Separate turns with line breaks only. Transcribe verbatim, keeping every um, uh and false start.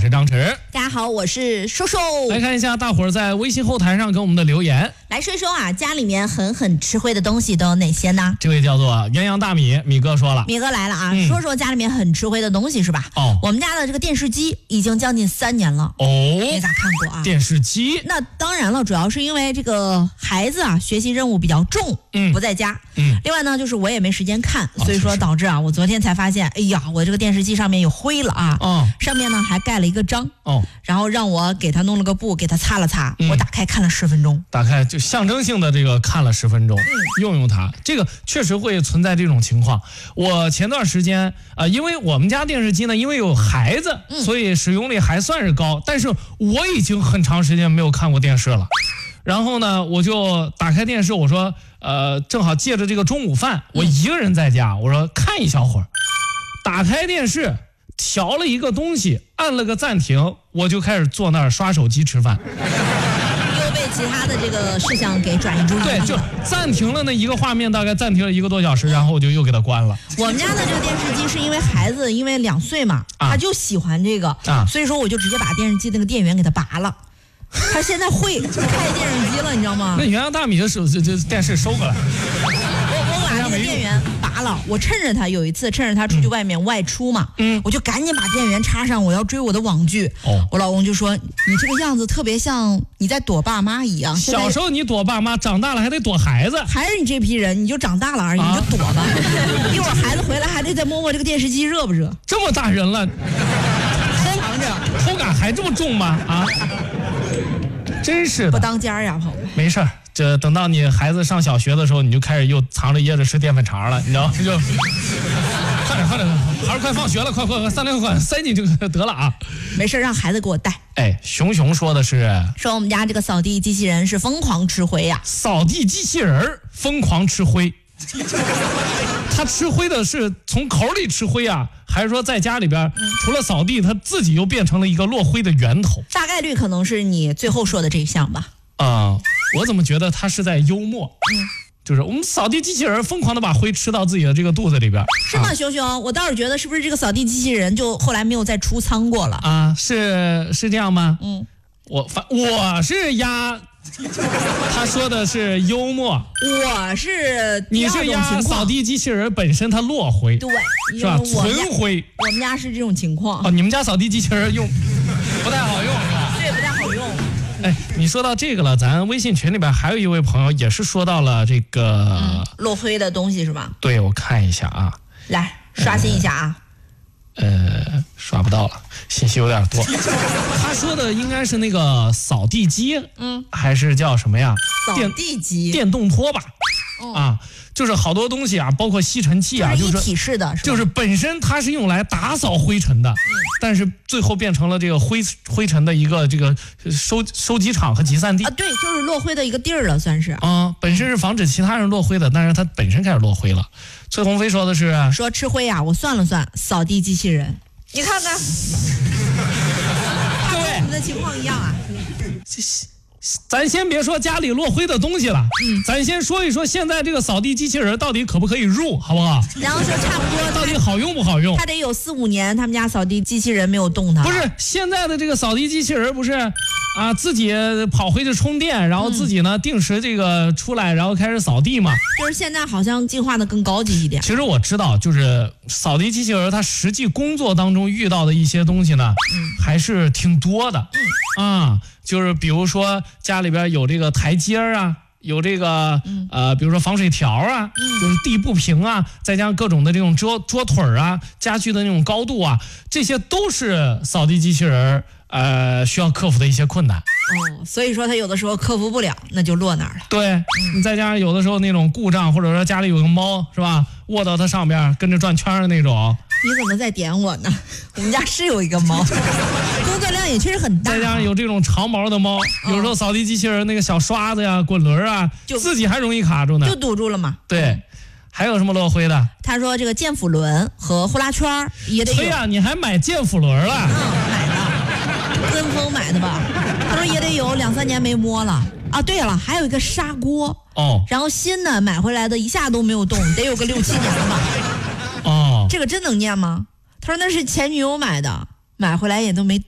是张弛。
大家好，我是瘦瘦。
来看一下大伙儿在微信后台上给我们的留言。
来说一说啊，家里面狠狠吃灰的东西都有哪些呢？
这位叫做鸳鸯大米，米哥说了。
米哥来了啊、
嗯，
说说家里面很吃灰的东西是吧？
哦，
我们家的这个电视机已经将近三年了。
哦，
没咋看过啊。
电视机。
那当然了，主要是因为这个孩子啊，学习任务比较重，
嗯，
不在家。
嗯，
另外呢，就是我也没时间看，所以说导致啊，我昨天才发现，哎呀，我这个电视机上面有灰了啊。
哦，
上面呢还盖了一个章。
哦，
然后让我给他弄了个布，给他擦了擦。嗯、我打开看了十分钟，
打开就象征性的这个看了十分钟，嗯、用用它，这个确实会存在这种情况。我前段时间啊、呃，因为我们家电视机呢，因为有孩子，嗯、所以使用率还算是高，但是我已经很长时间没有看过电视了。然后呢，我就打开电视，我说，呃，正好借着这个中午饭，我一个人在家，我说看一小会儿，打开电视。调了一个东西，按了个暂停，我就开始坐那儿刷手机吃饭。
又被其他的这个事项给转移注意力。
对，就暂停了那一个画面，大概暂停了一个多小时，然后我就又给它关了。
我们家的这个电视机是因为孩子因为两岁嘛，啊、他就喜欢这个，啊、所以说我就直接把电视机那个电源给他拔了。他现在会开电视机了，你知道吗？
那鸳鸯大米的手这这电视收过来。
我我把那个电源拔了，我趁着他有一次趁着他出去外面外出嘛，嗯，我就赶紧把电源插上，我要追我的网剧。哦，我老公就说你这个样子特别像你在躲爸妈一样。
小时候你躲爸妈，长大了还得躲孩子。
还是你这批人，你就长大了而已，啊、你就躲吧。一会儿孩子回来还得再摸摸这个电视机热不热。
这么大人了，
藏着，
偷感还这么重吗？啊？真是的，
不当家呀，朋友。
没事儿，这等到你孩子上小学的时候，你就开始又藏着掖着吃淀粉肠了，你知道吗？就快点快点，孩儿快放学了，快快快，三两块塞进去就得了啊！
没事，让孩子给我带。
哎，熊熊说的是，
说我们家这个扫地机器人是疯狂吃灰呀、啊，
扫地机器人疯狂吃灰。他吃灰的是从口里吃灰啊，还是说在家里边、嗯、除了扫地，他自己又变成了一个落灰的源头？
大概率可能是你最后说的这一项吧。
啊、呃，我怎么觉得他是在幽默？嗯，就是我们扫地机器人疯狂的把灰吃到自己的这个肚子里边。
是吗，熊熊？啊、我倒是觉得是不是这个扫地机器人就后来没有再出仓过了
啊？是是这样吗？
嗯，
我反我是压。他说的是幽默，
我是
你是压扫地机器人本身它落灰，
对，
是吧？存灰。
我们家是这种情况。
哦，你们家扫地机器人用不太好用是吧？
对，不太好用。
哎，你说到这个了，咱微信群里边还有一位朋友也是说到了这个、
嗯、落灰的东西是吧？
对，我看一下啊，
来刷新一下啊。
呃，刷不到了，信息有点多。他说的应该是那个扫地机，嗯，还是叫什么呀？
扫地机，
电动拖把，
哦、
啊，就是好多东西啊，包括吸尘器啊，
就是一体式的，
就是就是本身它是用来打扫灰尘的，嗯，但是最后变成了这个灰灰尘的一个这个收收集场和集散地
啊，对，就是落灰的一个地儿了，算是
啊，本身是防止其他人落灰的，但是它本身开始落灰了。崔鸿飞说的是
说吃灰啊，我算了算，扫地机器人，你看看，
各位，
我们的情况一样啊。
咱先别说家里落灰的东西了，嗯，咱先说一说现在这个扫地机器人到底可不可以入，好不好？
然后说差不多，
到底好用不好用？
他得有四五年，他们家扫地机器人没有动它。
不是现在的这个扫地机器人不是啊，自己跑回去充电，然后自己呢、嗯、定时这个出来，然后开始扫地嘛。
就是现在好像进化的更高级一点。
其实我知道，就是扫地机器人它实际工作当中遇到的一些东西呢，嗯，还是挺多的。嗯啊。就是比如说家里边有这个台阶啊，有这个、嗯、呃，比如说防水条啊，嗯、就是地不平啊，再加上各种的这种桌桌腿啊，家具的那种高度啊，这些都是扫地机器人呃需要克服的一些困难。
哦，所以说他有的时候克服不了，那就落哪儿了。
对，嗯、你再加上有的时候那种故障，或者说家里有个猫是吧，卧到它上边跟着转圈的那种。
你怎么在点我呢？我们家是有一个猫，工作量也确实很大。
再加上有这种长毛的猫，有时候扫地机器人那个小刷子呀、滚轮啊，就自己还容易卡住呢，
就堵住了嘛。
对，还有什么落灰的？
他说这个健辅轮和呼啦圈也得有。
对呀、啊，你还买健辅轮了？
嗯，买的，跟风买的吧？他说也得有两三年没摸了。啊，对了，还有一个砂锅哦，然后新的买回来的一下都没有动，得有个六七年了吧。哦，这个真能念吗？他说那是前女友买的，买回来也都没